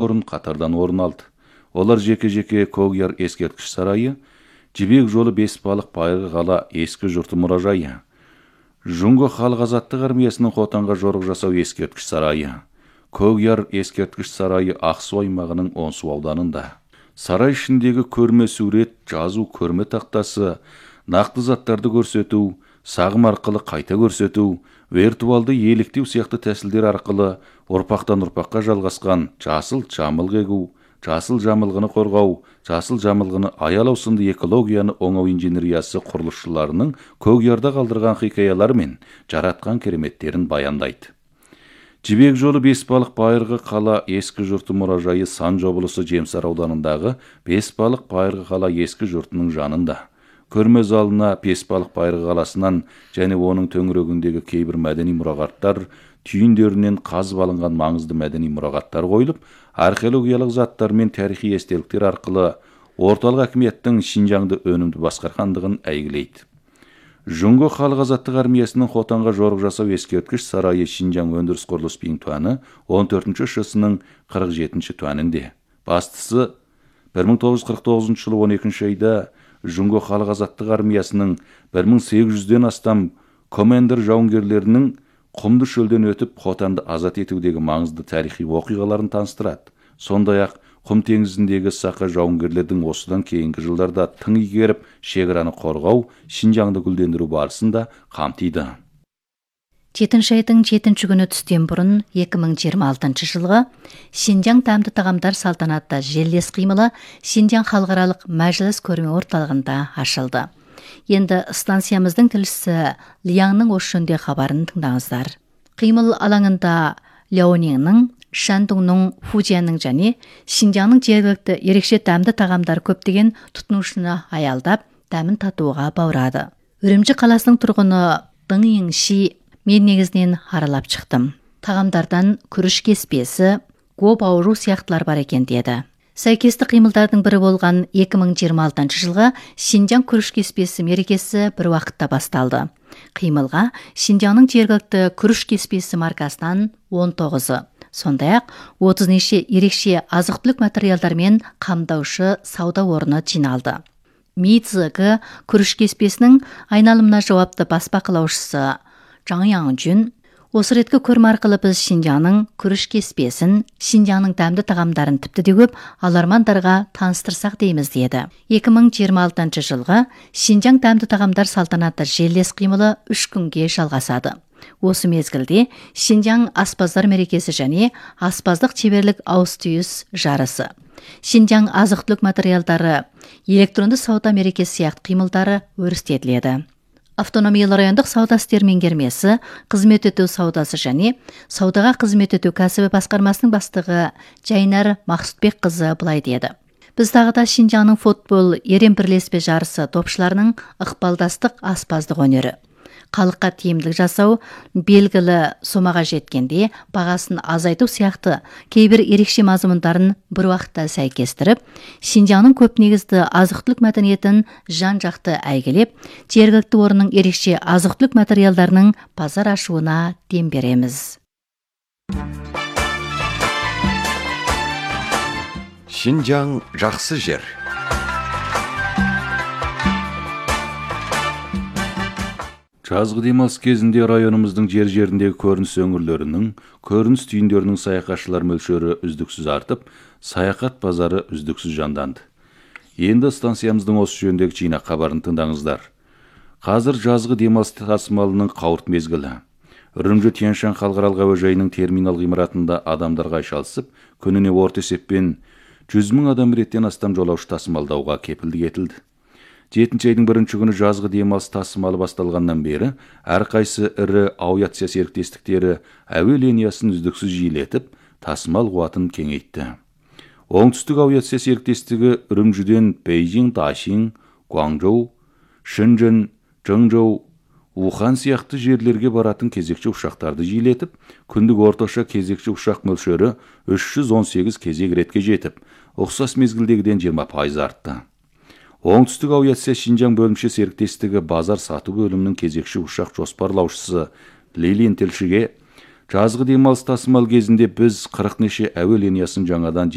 мұрын қатардан орын алды. Олар жеке-жеке Көкяр ескерткіш сарайы, Жібек жолы Бесбалық байырғы қала ескі жұрты мұражайы, Жұңго халық азаттық армиясының Хотанға жорық жасау ескерткіш сарайы, Көкяр ескерткіш сарайы Ақсу аймағының Онсу ауданында. Сарай ішіндегі көрме сурет, жазу, көрме тақтасы, нақты заттарды көрсету, сағым арқылы қайта көрсету, виртуалды еліктеу сияқты тәсілдер арқылы ұрпақтан ұрпаққа жалғасқан жасыл жамылғы егу, жасыл жамылғыны қорғау, жасыл жамылғыны аялау сынды экологияны оңау инженериясы құрылысшыларының Көкярда қалдырған хикаялар мен жаратқан кереметтерін баяндайды. Жібек жолы Бесбалық байырғы қала ескі жұрты мұражайы Сан облысы Жемсар ауданындағы Бесбалық байырғы қала ескі жұртының жанында. Көрме залына Бесбалық байырғы қаласынан және оның төңірегіндегі кейбір мәдени мұрағаттар, түйіндерінен қазып алынған маңызды мәдени мұрағаттар қойылып, археологиялық заттар мен тарихи естеліктер арқылы орталық әкіметтің Шинжаңды өнімді басқарғандығын әйгілейді. Жұңго халық азаттық армиясының Хотанға жорық жасау ескерткіш сарайы Шинжаң өндіріс құрылыс туаны 14-ші шысының 47-ші туанінде. Бастысы 1949 жылы 12-ші айда Жұңго халық азаттық армиясының 1800-ден астам командир жауынгерлерінің құмды шөлден өтіп Хотанды азат етудегі маңызды тарихи оқиғаларын таныстырады. Сондай-ақ Құм теңізіндегі сақа жауынгерлердің осыдан кейінгі жылдарда тың игеріп, шекараны қорғау, Шинжаңды гүлдендіру барысында қамтиды. 7-ші айдың 7-ші күні түстен бұрын 2026 жылғы Шинжаң тәмді тағамдар салтанатты жерлес қимылы Шинжаң халықаралық мәжіліс көрме орталығында ашылды. Енді станциямыздың тілшісі Лияңның осы жөнде хабарын тыңдаңыздар. Қимыл алаңында Ляонеңнің, Шандуңның, Фужиянның және Шинжаңның жергілікті ерекше дәмді тағамдар көптеген тұтынушыны аялдап, дәмін татуға баурады. Үрімжі қаласының тұрғыны Дың Еңши мен негізінен аралап шықтым. Тағамдардан күріш кеспесі, гоп ауру сияқтылар бар екен деді. Сәйкесті қимылдардың бірі болған 2026 жылғы Шинжаң күріш кеспесі мерекесі бір уақытта басталды. Қимылға Шинжаңның жергілікті күріш кеспесі маркасынан 19-ы, сондай-ақ 30 неше ерекше азық-түлік материалдармен қамдаушы сауда орны жиналды. Мидзігі күріш кеспесінің айналымына жауапты бас бақылаушысы Жаң Яңжүн, осы реткі көрме арқылы біз Шинжаңның күріш кеспесін, Шинжаңның дәмді тағамдарын тіпті де көп алармандарға таныстырсақ дейміз деді. 2026 жылғы Шинжаң дәмді тағамдар салтанатты жерлес қимылы 3 күнге жалғасады. Осы мезгілде Шинжаң аспаздар мерекесі және аспаздық шеберлік ауыс-түйіс жарысы, Шинжаң азық-түлік материалдары, электронды сауда мерекесі сияқты қимылдары өрістетіледі. Автономиялы райондық сауда істер меңгермесі, қызмет ету саудасы және саудаға қызмет ету кәсібі басқармасының бастығы Жайнар Мақсұтбек қызы былай деді. Біз тағы да Шинжаңның футбол ерен бірлеспе жарысы топшыларының ықпалдастық аспаздық өнері. Халыққа тиімділік жасау, белгілі сомаға жеткенде бағасын азайту сияқты кейбір ерекше мазмұндарын бір уақытта сәйкестіріп, Шинжаңның көп негізді азық-түлік мәдениетін жан-жақты әйгілеп, жергілікті орынның ерекше азық-түлік материалдарының базар ашуына дем береміз. Шинжаң жақсы жер. Жазғы демалыс кезінде районымыздың жер-жеріндегі көрініс өңірлерінің, көрініс түйіндерінің саяхатшылар мөлшері үздіксіз артып, саяхат базары үздіксіз жанданды. Енді станциямыздың осы жөніндегі жинақ хабарын тыңдаңыздар. Қазір жазғы демалыс тасымалының қауырт мезгілі. Үрімжі Тянь-Шань халықаралық әуежайының терминал ғимаратында адамдар қайшалысып, күніне орта есеппен 100 мың адам реттен астам жолаушы тасымалдауға кепілдік етілді. 7-ші айдың 1-ші күні жазғы демалыс тасымалы басталғаннан бері әрқайсы ірі авиация серіктестіктері әуе линиясын үздіксіз жиілетіп, тасымал қуатын кеңейтті. Оңтүстік авиация серіктестігі Үрімжіден Бейжің, Дашин, Гуанчжоу, Шэньчжэн, Чжэнчжоу, Ухан сияқты жерлерге баратын кезекші ұшақтарды жиілетіп, күндік орташа кезекші ұшақ мөлшері 318 кезек ретке жетіп, ұқсас мезгілдегіден 20% артты. Оңтүстік авиация Шинжаң бөлімше серіктестігі базар сату бөлімінің кезекші ұшақ жоспарлаушысы Лилин тілшіге, жазғы демалыс тасымал кезінде біз 40 неше әуе линиясын жаңадан